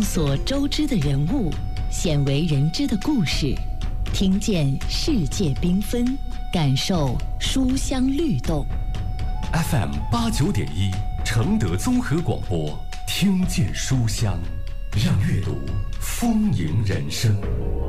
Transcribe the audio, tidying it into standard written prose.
索周知的人物，鲜为人知的故事，听见世界缤纷，感受书香律动。 FM 89.1承德综合广播，听见书香，让阅读丰盈人生。